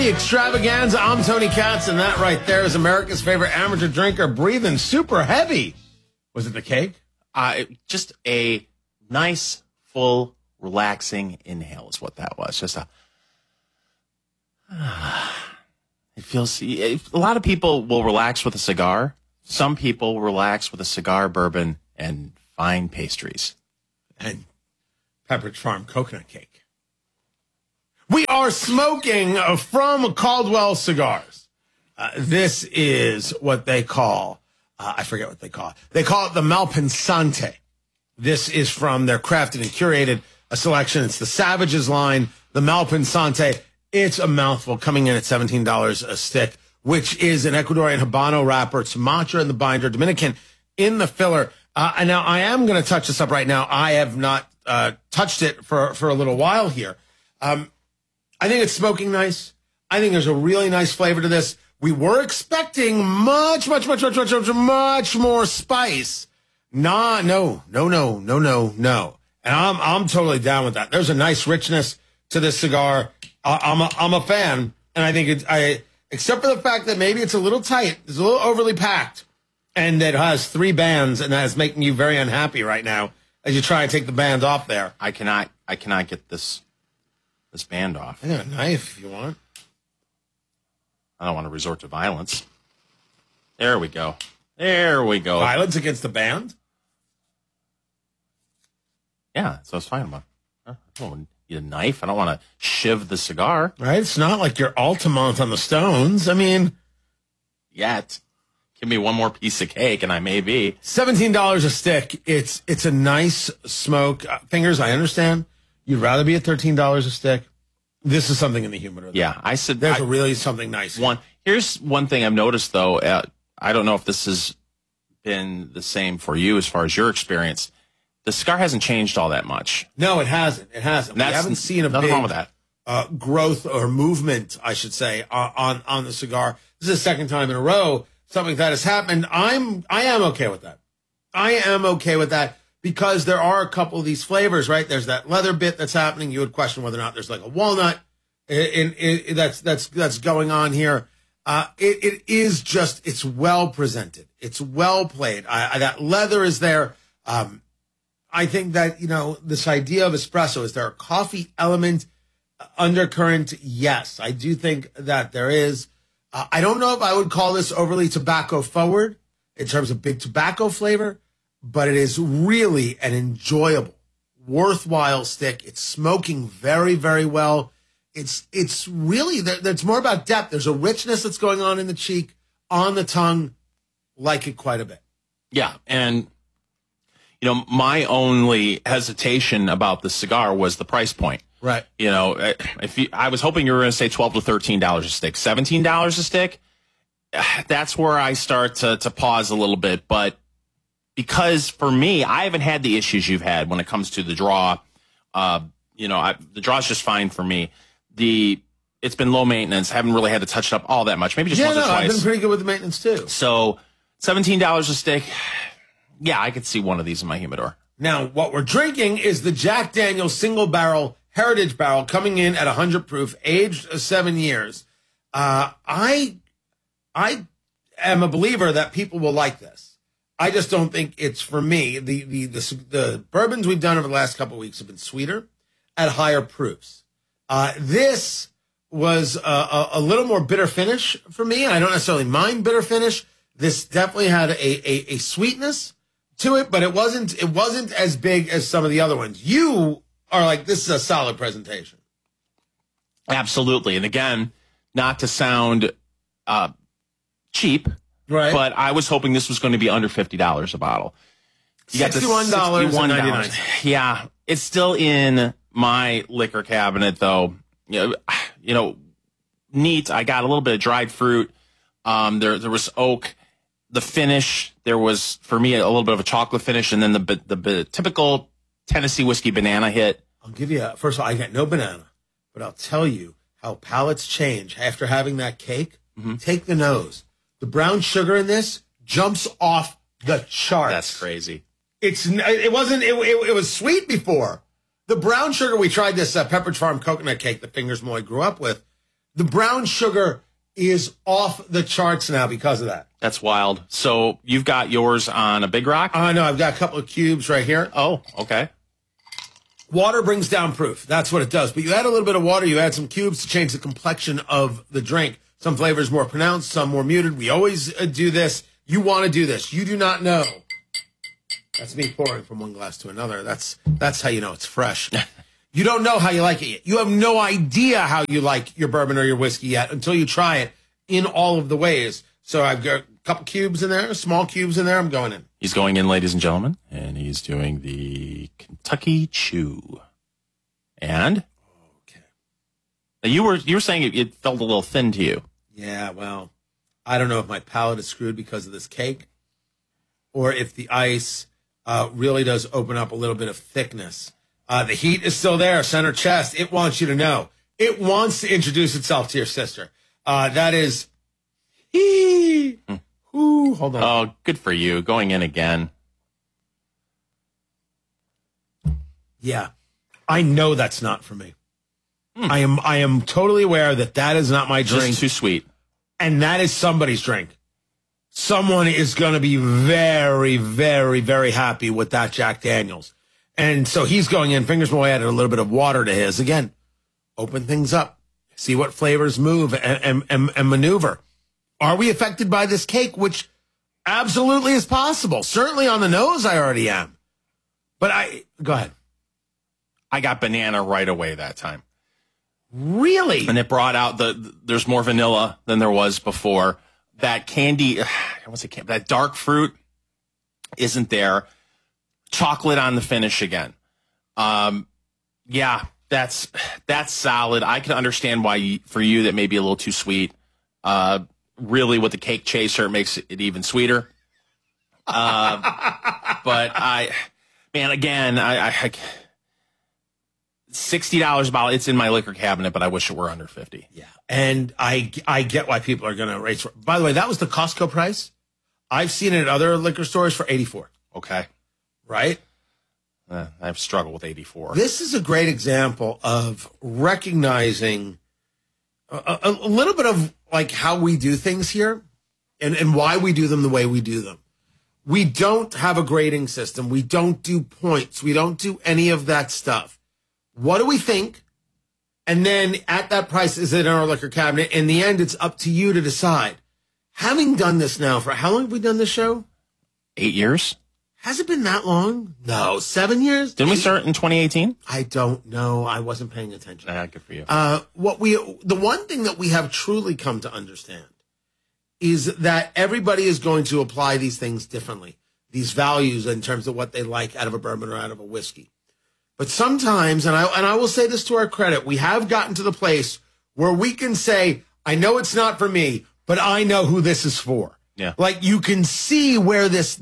Extravaganza. I'm Tony Katz, and that right there is America's favorite amateur drinker breathing super heavy. Was it the cake? Just a nice, full, relaxing inhale is what that was. Just it feels. A lot of people will relax with a cigar. Some people relax with a cigar, bourbon, and fine pastries. And Pepperidge Farm coconut cake. We are smoking from Caldwell Cigars. This is what they call, I forget what they call it. They call it the Malpensante. This is from their crafted and curated selection. It's the Savages line, the Malpensante. It's a mouthful, coming in at $17 a stick, which is an Ecuadorian Habano wrapper, Sumatra in the binder, Dominican in the filler. And now I am going to touch this up right now. I have not touched it for a little while here. I think it's smoking nice. I think there's a really nice flavor to this. We were expecting much more spice. No. And I'm totally down with that. There's a nice richness to this cigar. I'm a fan, and I think except for the fact that maybe it's a little tight, it's a little overly packed, and it has 3 bands, and that is making you very unhappy right now as you try and take the band off there. I cannot get this band off. I got a knife if you want. I don't want to resort to violence. There we go. Violence against the band? Yeah, so it's fine. I don't need a knife. I don't want to shiv the cigar. Right? It's not like you're Altamont on the Stones. I mean... Yet. Give me one more piece of cake and I may be. $17 a stick. It's a nice smoke. Fingers, I understand. You'd rather be at $13 a stick. This is something in the humidor. Yeah, I said there's really something nice. Here's one thing I've noticed though. I don't know if this has been the same for you as far as your experience. The cigar hasn't changed all that much. No, it hasn't. We haven't seen a big wrong with that. Growth or movement, I should say, on the cigar. This is the second time in a row something that has happened. I am okay with that. I am okay with that. Because there are a couple of these flavors, right? There's that leather bit that's happening. You would question whether or not there's like a walnut that's going on here. It is just, it's well presented. It's well played. That leather is there. I think that, this idea of espresso, is there a coffee element undercurrent? Yes, I do think that there is. I don't know if I would call this overly tobacco forward in terms of big tobacco flavor. But it is really an enjoyable, worthwhile stick. It's smoking very, very well. It's really, there's more about depth. There's a richness that's going on in the cheek, on the tongue. Like it quite a bit. Yeah, and, my only hesitation about the cigar was the price point. Right. I was hoping you were going to say $12 to $13 a stick. $17 a stick, that's where I start to pause a little bit, but because for me, I haven't had the issues you've had when it comes to the draw. The draw's just fine for me. It's been low maintenance. Haven't really had to touch it up all that much. Maybe just once or twice. I've been pretty good with the maintenance too. So $17 a stick. Yeah, I could see one of these in my humidor. Now, what we're drinking is the Jack Daniel's Single Barrel Heritage Barrel, coming in at 100 proof, aged 7 years. I am a believer that people will like this. I just don't think it's for me. The bourbons we've done over the last couple of weeks have been sweeter at higher proofs. This was a little more bitter finish for me, and I don't necessarily mind bitter finish. This definitely had a sweetness to it, but it wasn't as big as some of the other ones. You are like, this is a solid presentation. Absolutely, and again, not to sound cheap. Right. But I was hoping this was going to be under $50 a bottle. You got $61.99. Yeah. It's still in my liquor cabinet, though. Neat. I got a little bit of dried fruit. There was oak. The finish, there was, for me, a little bit of a chocolate finish, and then the typical Tennessee whiskey banana hit. I'll give you, first of all, I got no banana, but I'll tell you how palates change after having that cake. Mm-hmm. Take the nose. The brown sugar in this jumps off the charts. That's crazy. It was sweet before. The brown sugar, we tried this Pepperidge Farm coconut cake that Fingers Moy grew up with. The brown sugar is off the charts now because of that. That's wild. So you've got yours on a Big Rock? No, I've got a couple of cubes right here. Oh, okay. Water brings down proof. That's what it does. But you add a little bit of water, you add some cubes to change the complexion of the drink. Some flavors more pronounced, some more muted. We always do this. You want to do this. You do not know. That's me pouring from one glass to another. That's how you know it's fresh. You don't know how you like it yet. You have no idea how you like your bourbon or your whiskey yet until you try it in all of the ways. So I've got a couple cubes in there, small cubes in there. I'm going in. He's going in, ladies and gentlemen, and he's doing the Kentucky Chew. And? Okay. Now you were saying it felt a little thin to you. Yeah, well, I don't know if my palate is screwed because of this cake or if the ice really does open up a little bit of thickness. The heat is still there, center chest. It wants you to know. It wants to introduce itself to your sister. That is, ooh, hold on. Oh, good for you. Going in again. Yeah, I know that's not for me. I am totally aware that is not my drink. Just too sweet. And that is somebody's drink. Someone is going to be very, very, very happy with that Jack Daniels. And so he's going in, fingers away, added a little bit of water to his. Again, open things up. See what flavors move and maneuver. Are we affected by this cake? Which absolutely is possible. Certainly on the nose, I already am. But go ahead. I got banana right away that time. Really? And it brought out there's more vanilla than there was before. That candy, I won't say candy, that dark fruit isn't there. Chocolate on the finish again. Yeah, that's solid. I can understand why for you that may be a little too sweet. Really with the cake chaser, it makes it even sweeter. But I $60 a bottle. It's in my liquor cabinet, but I wish it were under 50. Yeah. And I get why people are going to raise. By the way, that was the Costco price. I've seen it at other liquor stores for $84. Okay. Right? I've struggled with 84. This is a great example of recognizing a little bit of like how we do things here and why we do them the way we do them. We don't have a grading system. We don't do points. We don't do any of that stuff. What do we think? And then at that price, is it in our liquor cabinet? In the end, it's up to you to decide. Having done this now for how long have we done this show? 8 years. Has it been that long? No, 7 years? Didn't we start in 2018? I don't know. I wasn't paying attention. Good for you. The one thing that we have truly come to understand is that everybody is going to apply these things differently, these values in terms of what they like out of a bourbon or out of a whiskey. But sometimes, and I will say this to our credit, we have gotten to the place where we can say, I know it's not for me, but I know who this is for. Yeah. Like you can see where this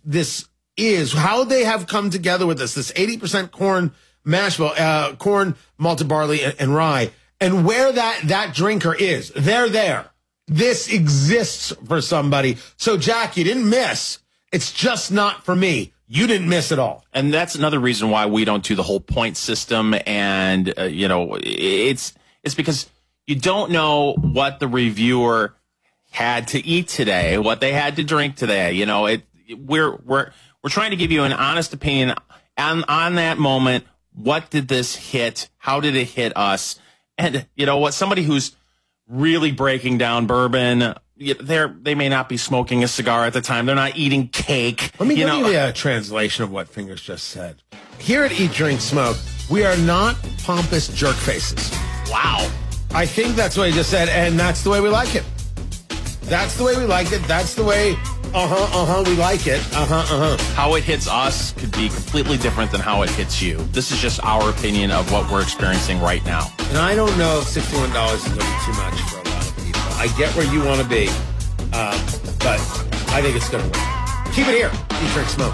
is, how they have come together with this 80% corn mash bill, corn, malted barley, and rye, and where that drinker is. They're there. This exists for somebody. So, Jack, you didn't miss. It's just not for me. You didn't miss at all. And that's another reason why we don't do the whole point system. And, it's because you don't know what the reviewer had to eat today, what they had to drink today. We're trying to give you an honest opinion on that moment. What did this hit? How did it hit us? And you know what? Somebody who's really breaking down bourbon, they may not be smoking a cigar at the time. They're not eating cake. Let me give you a translation of what Fingers just said. Here at Eat, Drink, Smoke, we are not pompous jerk faces. Wow. I think that's what he just said, and that's the way we like it. That's the way we like it. That's the way, we like it. How it hits us could be completely different than how it hits you. This is just our opinion of what we're experiencing right now. And I don't know if $61 is going to be too much for a lot of people. I get where you want to be, but I think it's going to work. Keep it here. Eat, Drink, Smoke.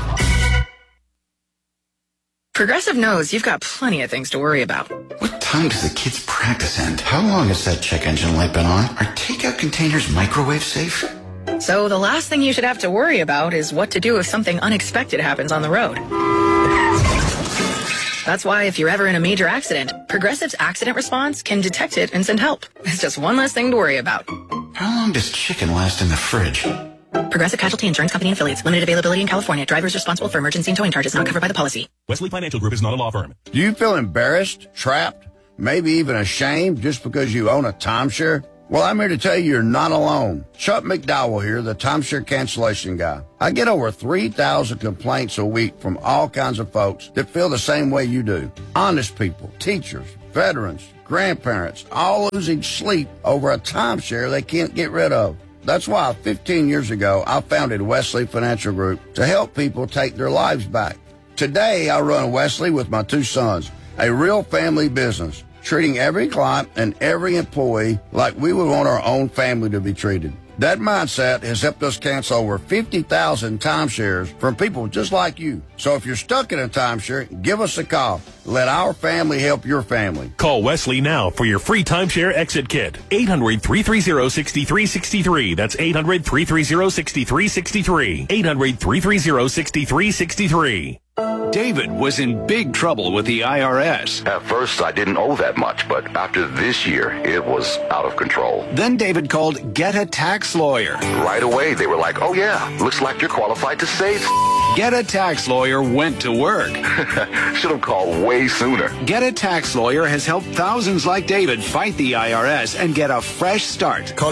Progressive knows you've got plenty of things to worry about. What time does the kids' practice end? How long has that check engine light been on? Are takeout containers microwave safe? So the last thing you should have to worry about is what to do if something unexpected happens on the road. That's why if you're ever in a major accident, Progressive's accident response can detect it and send help. It's just one less thing to worry about. How long does chicken last in the fridge? Progressive Casualty Insurance Company and Affiliates. Limited availability in California. Drivers responsible for emergency and towing charges not covered by the policy. Wesley Financial Group is not a law firm. Do you feel embarrassed, trapped, maybe even ashamed just because you own a timeshare? Well, I'm here to tell you you're not alone. Chuck McDowell here, the timeshare cancellation guy. I get over 3,000 complaints a week from all kinds of folks that feel the same way you do. Honest people, teachers, veterans, grandparents, all losing sleep over a timeshare they can't get rid of. That's why 15 years ago, I founded Wesley Financial Group to help people take their lives back. Today, I run Wesley with my two sons, a real family business, treating every client and every employee like we would want our own family to be treated. That mindset has helped us cancel over 50,000 timeshares from people just like you. So if you're stuck in a timeshare, give us a call. Let our family help your family. Call Wesley now for your free timeshare exit kit. 800-330-6363. That's 800-330-6363. 800-330-6363. David was in big trouble with the IRS. At first, I didn't owe that much, but after this year, it was out of control. Then David called Get a Tax Lawyer. Right away, they were like, oh yeah, looks like you're qualified to save. Get a Tax Lawyer went to work. Should have called way sooner. Get a Tax Lawyer has helped thousands like David fight the IRS and get a fresh start. Call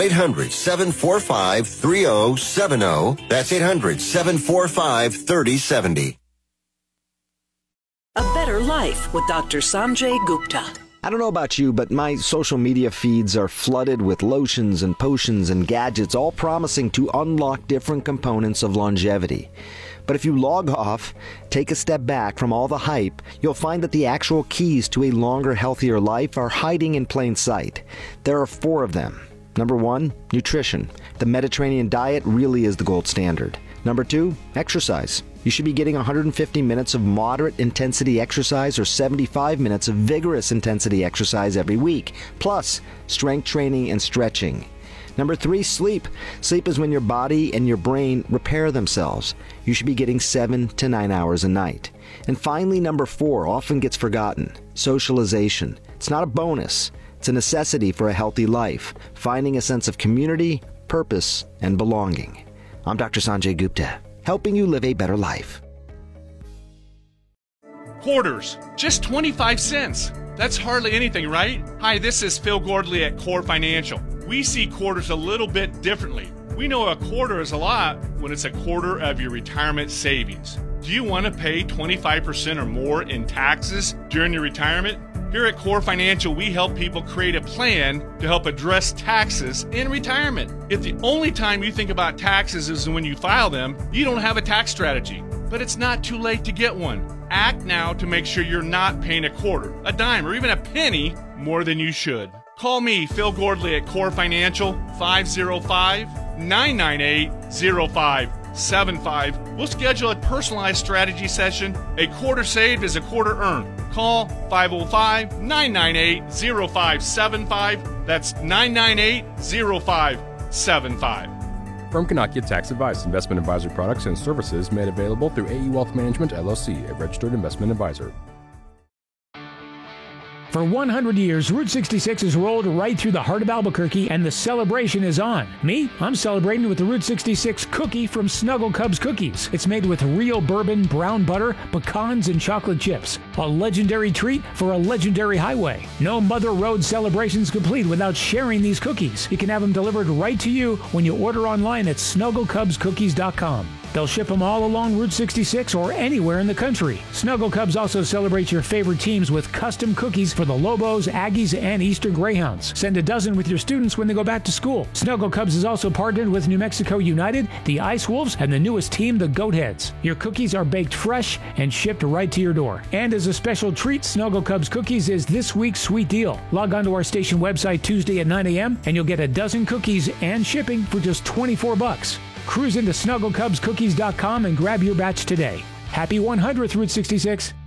800-745-3070. That's 800-745-3070. A Better Life with Dr. Sanjay Gupta. I don't know about you, but my social media feeds are flooded with lotions and potions and gadgets, all promising to unlock different components of longevity. But if you log off, take a step back from all the hype, you'll find that the actual keys to a longer, healthier life are hiding in plain sight. There are 4 of them. Number 1, nutrition. The Mediterranean diet really is the gold standard. Number 2, exercise. You should be getting 150 minutes of moderate intensity exercise or 75 minutes of vigorous intensity exercise every week, plus strength training and stretching. Number 3, sleep. Sleep is when your body and your brain repair themselves. You should be getting 7 to 9 hours a night. And finally, number 4 often gets forgotten. Socialization. It's not a bonus. It's a necessity for a healthy life, finding a sense of community, purpose, and belonging. I'm Dr. Sanjay Gupta, helping you live a better life. Quarters, just 25 cents. That's hardly anything, right? Hi, this is Phil Gordley at Core Financial. We see quarters a little bit differently. We know a quarter is a lot when it's a quarter of your retirement savings. Do you want to pay 25% or more in taxes during your retirement? Here at Core Financial, we help people create a plan to help address taxes in retirement. If the only time you think about taxes is when you file them, you don't have a tax strategy. But it's not too late to get one. Act now to make sure you're not paying a quarter, a dime, or even a penny more than you should. Call me, Phil Gordley at Core Financial, 505-998-0575. We'll schedule a personalized strategy session. A quarter saved is a quarter earned. Call 505-998-0575. That's 998-0575. Firm cannot get tax advice. Investment advisory products and services made available through AE Wealth Management, LLC, a registered investment advisor. For 100 years, Route 66 has rolled right through the heart of Albuquerque, and the celebration is on. Me? I'm celebrating with the Route 66 cookie from Snuggle Cubs Cookies. It's made with real bourbon, brown butter, pecans, and chocolate chips. A legendary treat for a legendary highway. No Mother Road celebrations complete without sharing these cookies. You can have them delivered right to you when you order online at snugglecubscookies.com. They'll ship them all along Route 66 or anywhere in the country. Snuggle Cubs also celebrates your favorite teams with custom cookies for the Lobos, Aggies, and Eastern Greyhounds. Send a dozen with your students when they go back to school. Snuggle Cubs is also partnered with New Mexico United, the Ice Wolves, and the newest team, the Goatheads. Your cookies are baked fresh and shipped right to your door. And as a special treat, Snuggle Cubs Cookies is this week's sweet deal. Log on to our station website Tuesday at 9 a.m. and you'll get a dozen cookies and shipping for just $24. Cruise into snugglecubscookies.com and grab your batch today. Happy 100th, Route 66.